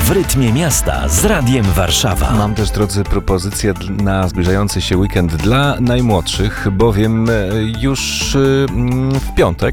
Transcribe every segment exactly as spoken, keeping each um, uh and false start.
W rytmie miasta z Radiem Warszawa. Mam też, drodzy, propozycję na zbliżający się weekend dla najmłodszych, bowiem już w piątek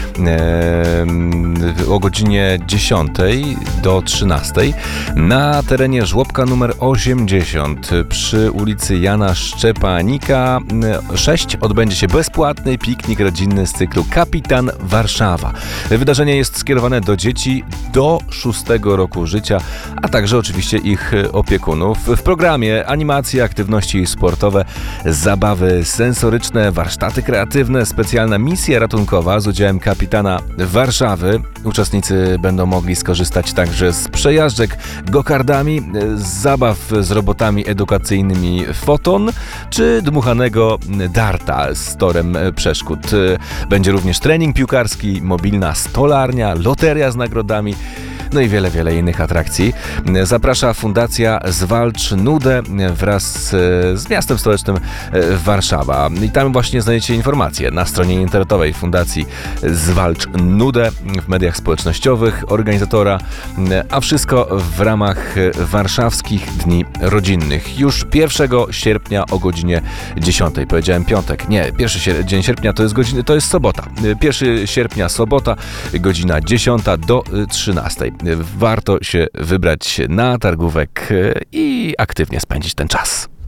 o godzinie dziesiątej do trzynastej na terenie żłobka numer osiemdziesiąt przy ulicy Jana Szczepanika sześć odbędzie się bezpłatny piknik rodzinny z cyklu Kapitan Warszawa. Wydarzenie jest skierowane do dzieci do szóstego roku życia, a także oczywiście ich opiekunów. W programie animacje, aktywności sportowe, zabawy sensoryczne, warsztaty kreatywne, specjalna misja ratunkowa z udziałem kapitana Warszawy. Uczestnicy będą mogli skorzystać także z przejażdżek gokardami, z zabaw z robotami edukacyjnymi Foton czy dmuchanego darta z torem przeszkód. Będzie również trening piłkarski, mobilna stolarnia, loteria z nagrodami, no i wiele, wiele innych atrakcji. Zaprasza Fundacja Zwalcz Nudę wraz z miastem stołecznym Warszawa. I tam właśnie znajdziecie informacje na stronie internetowej Fundacji Zwalcz Nudę, w mediach społecznościowych organizatora, a wszystko w ramach warszawskich Dni Rodzinnych. Już pierwszego sierpnia o godzinie dziesiątej. Powiedziałem piątek. Nie, pierwszy dzień sierpnia to jest godzina, to jest sobota. pierwszego sierpnia sobota, godzina dziesiąta do trzynastej. Warto się wybrać na targówek i aktywnie spędzić ten czas.